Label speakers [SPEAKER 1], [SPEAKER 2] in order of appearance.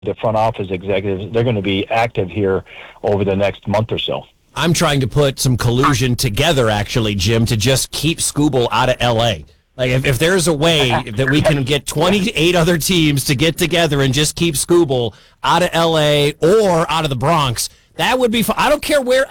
[SPEAKER 1] the front office executives, they're going to be active here over the next month or so.
[SPEAKER 2] I'm trying to put some collusion together, actually, Jim, to just keep Skubal out of L.A. Like, if there's a way that we can get 28 other teams to get together and just keep Skubal out of L.A. or out of the Bronx, that would be fun. I don't care where.